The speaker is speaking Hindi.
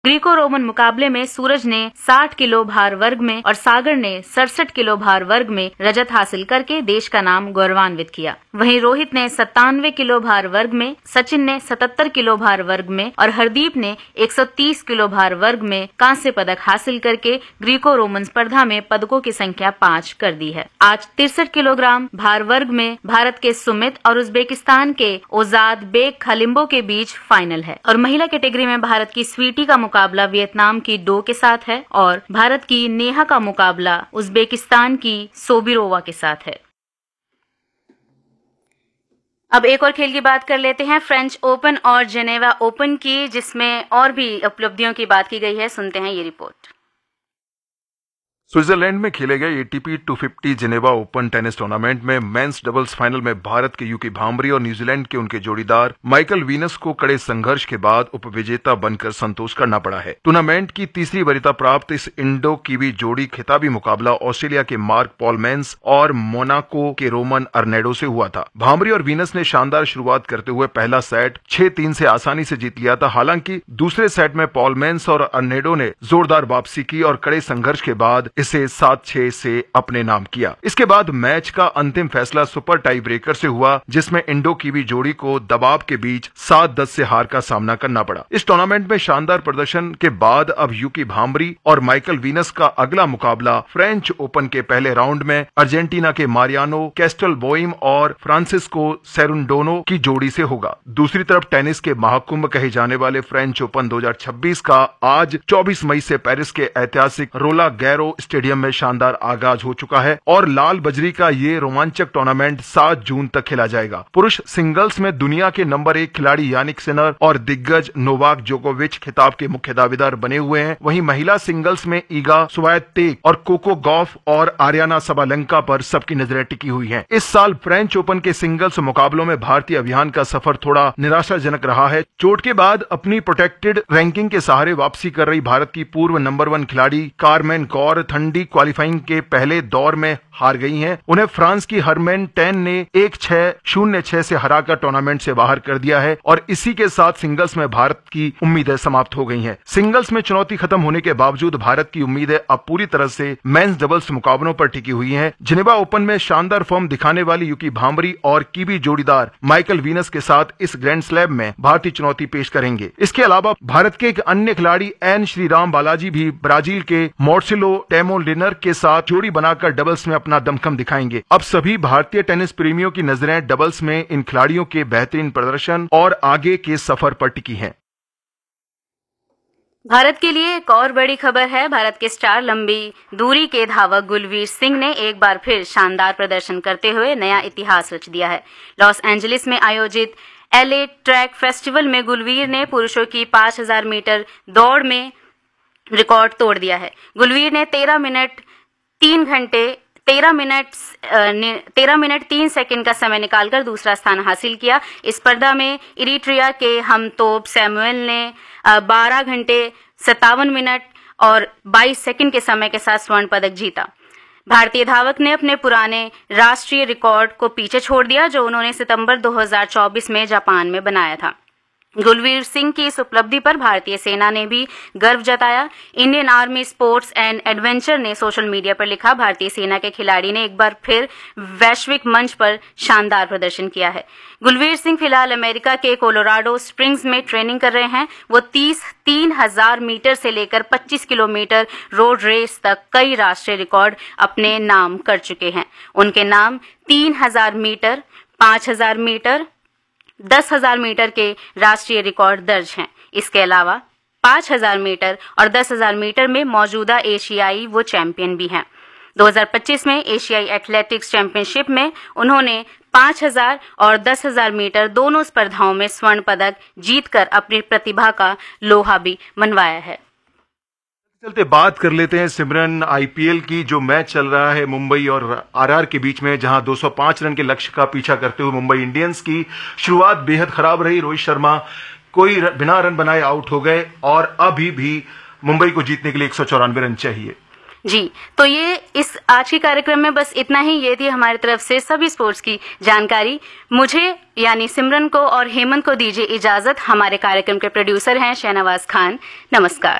ग्रीको रोमन मुकाबले में सूरज ने 60 किलो भार वर्ग में और सागर ने 67 किलो भार वर्ग में रजत हासिल करके देश का नाम गौरवान्वित किया। वहीं रोहित ने 97 किलो भार वर्ग में, सचिन ने 77 किलो भार वर्ग में और हरदीप ने 130 किलो भार वर्ग में कांस्य पदक हासिल करके ग्रीको रोमन स्पर्धा में पदकों की संख्या 5 कर दी है। आज 63 किलोग्राम भार वर्ग में भारत के सुमित और उज्बेकिस्तान के ओजाद बेग खलिम्बो के बीच फाइनल है और महिला कैटेगरी में भारत की स्वीटी का मुकाबला वियतनाम की डो के साथ है और भारत की नेहा का मुकाबला उज्बेकिस्तान की सोबिरोवा के साथ है। अब एक और खेल की बात कर लेते हैं, फ्रेंच ओपन और जेनेवा ओपन की, जिसमें और भी उपलब्धियों की बात की गई है। सुनते हैं ये रिपोर्ट। स्विट्जरलैंड में खेले गए ATP 250 Geneva open tennis tournament में मेंस डबल्स फाइनल में भारत के यूकी भांबरी और न्यूजीलैंड के उनके जोड़ीदार माइकल वीनस को कड़े संघर्ष के बाद उपविजेता बनकर संतोष करना पड़ा है। टूर्नामेंट की तीसरी वरीयता प्राप्त इस इंडो कीवी जोड़ी खिताबी मुकाबला ऑस्ट्रेलिया के मार्क पॉल मेंस और मोनाको के रोमन अर्नेडो से हुआ था। भांबरी और वीनस ने शानदार शुरुआत करते हुए पहला सेट 6-3 से आसानी से जीत लिया था। हालांकि दूसरे सेट में पॉल मेंस और अर्नेडो ने जोरदार वापसी की और कड़े संघर्ष के बाद इसे 7-6 से अपने नाम किया। इसके बाद मैच का अंतिम फैसला सुपर टाई ब्रेकर से हुआ, जिसमें इंडो कीवी जोड़ी को दबाव के बीच 7-10 से हार का सामना करना पड़ा। इस टूर्नामेंट में शानदार प्रदर्शन के बाद अब यूकी भांबरी और माइकल वीनस का अगला मुकाबला फ्रेंच ओपन के पहले राउंड में अर्जेंटीना के मारियानो कैस्टलबोइम और फ्रांसिस्को सेरुंडोनो की जोड़ी से होगा। दूसरी तरफ टेनिस के महाकुंभ कहे जाने वाले फ्रेंच ओपन 2026 का आज 24 मई से पेरिस के ऐतिहासिक रोला गैरो स्टेडियम में शानदार आगाज हो चुका है और लाल बजरी का ये रोमांचक टूर्नामेंट 7 जून तक खेला जाएगा। पुरुष सिंगल्स में दुनिया के नंबर 1 खिलाड़ी यानिक सिनर और दिग्गज नोवाक जोकोविच खिताब के मुख्य दावेदार बने हुए हैं। वहीं महिला सिंगल्स में ईगा स्वायतेक और कोको गॉफ और आर्याना सबालेंका पर सबकी नजरें टिकी हुई हैं। इस साल फ्रेंच ओपन के सिंगल्स मुकाबलों में भारतीय अभियान का सफर थोड़ा निराशाजनक रहा है। चोट के बाद अपनी प्रोटेक्टेड रैंकिंग के सहारे वापसी कर रही भारत की पूर्व नंबर 1 खिलाड़ी कारमेन कौर ठंडी क्वालिफाइंग के पहले दौर में हार गई हैं। उन्हें फ्रांस की हरमेन टेन ने 1-6, 0-6 से हराकर टूर्नामेंट से बाहर कर दिया है और इसी के साथ सिंगल्स में भारत की उम्मीदें समाप्त हो गई हैं। सिंगल्स में चुनौती खत्म होने के बावजूद भारत की उम्मीदें अब पूरी तरह से मेंस डबल्स मुकाबलों पर टिकी हुई हैं। जिनेवा ओपन में शानदार फॉर्म दिखाने वाली यूकी भांबरी और कीवी जोड़ीदार माइकल वीनस के साथ इस ग्रैंड स्लैम में भारतीय चुनौती पेश करेंगे। इसके अलावा भारत के एक अन्य खिलाड़ी एन श्रीराम बालाजी भी ब्राजील के मार्सेलो टेमोलिनर के साथ जोड़ी बनाकर डबल्स में अपना दमखम दिखाएंगे। अब सभी भारतीय टेनिस प्रेमियों की नजरें डबल्स में इन खिलाड़ियों के बेहतरीन प्रदर्शन और आगे के सफर पर टिकी हैं। भारत के लिए एक और बड़ी खबर है। भारत के स्टार लंबी दूरी के धावक गुलवीर सिंह ने एक बार फिर शानदार प्रदर्शन करते हुए नया इतिहास रच दिया है। लॉस एंजलिस में आयोजित LA ट्रैक फेस्टिवल में गुलवीर ने पुरुषों की 5000 मीटर दौड़ में रिकॉर्ड तोड़ दिया है। गुलवीर ने 13 मिनट 3 सेकंड का समय निकालकर दूसरा स्थान हासिल किया। इस स्पर्धा में इरिट्रिया के हमतोब सैमुअल ने 12 घंटे 57 मिनट और 22 सेकंड के समय के साथ स्वर्ण पदक जीता। भारतीय धावक ने अपने पुराने राष्ट्रीय रिकॉर्ड को पीछे छोड़ दिया, जो उन्होंने सितंबर 2024 में जापान में बनाया था। गुलवीर सिंह की इस उपलब्धि पर भारतीय सेना ने भी गर्व जताया। Indian army sports and adventure ने सोशल मीडिया पर लिखा, भारतीय सेना के खिलाड़ी ने एक बार फिर वैश्विक मंच पर शानदार प्रदर्शन किया है। गुलवीर सिंह फिलहाल अमेरिका के कोलोराडो स्प्रिंग्स में ट्रेनिंग कर रहे हैं। वो 3,000 मीटर से लेकर 25 किलोमीटर रोड रेस तक कई राष्ट्रीय रिकॉर्ड अपने नाम कर चुके हैं। उनके नाम 3,000 मीटर, 5,000 मीटर, 10,000 मीटर के राष्ट्रीय रिकॉर्ड दर्ज हैं। इसके अलावा 5,000 मीटर और 10,000 मीटर में मौजूदा एशियाई वो चैंपियन भी हैं। 2025 में एशियाई एथलेटिक्स चैंपियनशिप में उन्होंने 5,000 और 10,000 मीटर दोनों स्पर्धाओं में स्वर्ण पदक जीतकर अपनी प्रतिभा का लोहा भी मनवाया है। चलते बात कर लेते हैं सिमरन IPL की। जो मैच चल रहा है मुंबई और RR के बीच में, जहां 205 रन के लक्ष्य का पीछा करते हुए मुंबई इंडियंस की शुरुआत बेहद खराब रही। रोहित शर्मा कोई बिना रन बनाए आउट हो गए और अभी भी मुंबई को जीतने के लिए 194 रन चाहिए। जी, तो ये इस आज के कार्यक्रम में बस इतना ही। ये थी हमारी तरफ से सभी स्पोर्ट्स की जानकारी। मुझे यानी सिमरन को और हेमंत को दीजिए इजाजत। हमारे कार्यक्रम के प्रोड्यूसर हैं शहनवाज खान। नमस्कार।